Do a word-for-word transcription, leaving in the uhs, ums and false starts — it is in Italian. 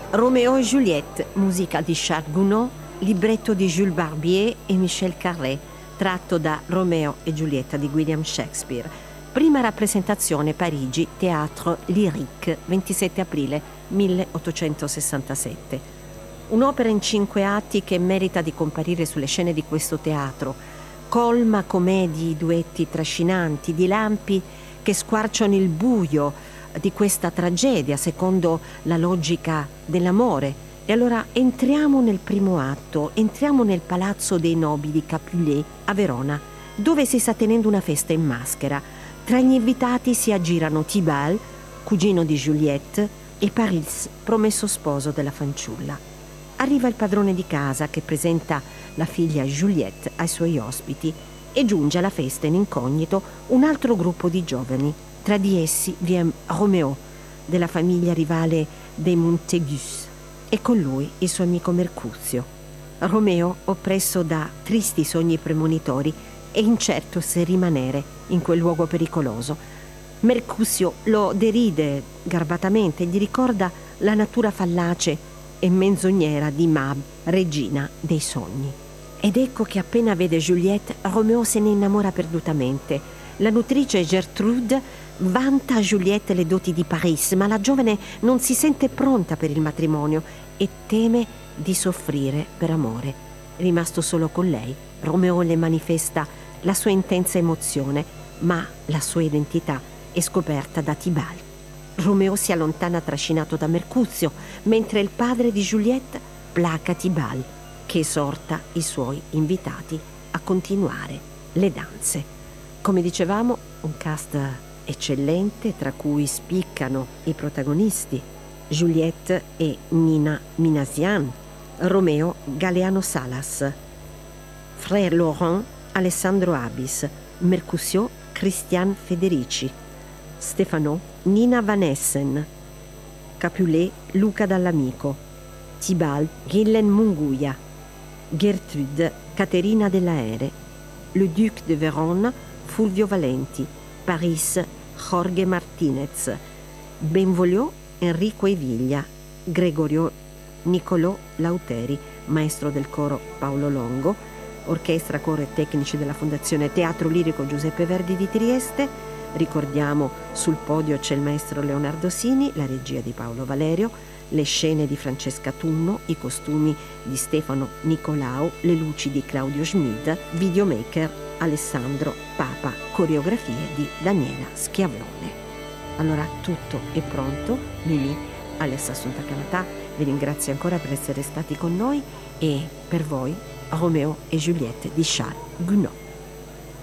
Romeo e Juliette, musica di Charles Gounod, libretto di Jules Barbier e Michel Carré, tratto da Romeo e Giulietta di William Shakespeare. Prima rappresentazione Parigi, Teatro Lyrique, ventisette aprile milleottocentosessantasette. Un'opera in cinque atti che merita di comparire sulle scene di questo teatro. Colma com'è di duetti trascinanti, di lampi che squarciano il buio di questa tragedia secondo la logica dell'amore. E allora entriamo nel primo atto, entriamo nel Palazzo dei Nobili Capulet a Verona, dove si sta tenendo una festa in maschera. Tra gli invitati si aggirano Tybalt, cugino di Juliette, e Paris, promesso sposo della fanciulla. Arriva il padrone di casa che presenta la figlia Juliette ai suoi ospiti e giunge alla festa in incognito un altro gruppo di giovani. Tra di essi vi è Romeo, della famiglia rivale dei Montaigus, e con lui il suo amico Mercuzio. Romeo, oppresso da tristi sogni premonitori, è incerto se rimanere in quel luogo pericoloso. Mercuzio lo deride garbatamente e gli ricorda la natura fallace e menzognera di Mab, regina dei sogni. Ed ecco che appena vede Juliette, Romeo se ne innamora perdutamente. La nutrice Gertrude vanta a Juliette le doti di Paris, ma la giovane non si sente pronta per il matrimonio e teme di soffrire per amore. Rimasto solo con lei, Romeo le manifesta la sua intensa emozione, ma la sua identità è scoperta da Tybalt. Romeo si allontana trascinato da Mercuzio, mentre il padre di Juliette placa Tybalt, che esorta i suoi invitati a continuare le danze. Come dicevamo, un cast eccellente, tra cui spiccano i protagonisti Juliette e Nina Minasian, Romeo Galeano Salas, Frère Laurent Alessandro Abis, Mercutio Christian Federici, Stefano Nina Van Essen, Capulet Luca Dall'Amico, Tybalt Ghislaine Munguia, Gertrude Caterina Dell'Aere, Le Duc de Vérone Fulvio Valenti, Paris Jorge Martinez, Benvolio Enrico Eviglia, Gregorio Niccolò Lauteri, maestro del coro Paolo Longo, orchestra, coro e tecnici della Fondazione Teatro Lirico Giuseppe Verdi di Trieste. Ricordiamo, sul podio c'è il maestro Leonardo Sini, la regia di Paolo Valerio, le scene di Francesca Tunno, i costumi di Stefano Nicolao, le luci di Claudio Schmid, videomaker Alessandro Papa, coreografie di Daniela Schiavone. Allora tutto è pronto. Mimì, Alessa Assunta Canatà vi ringrazio ancora per essere stati con noi, e per voi Romeo e Juliette di Charles Gounod.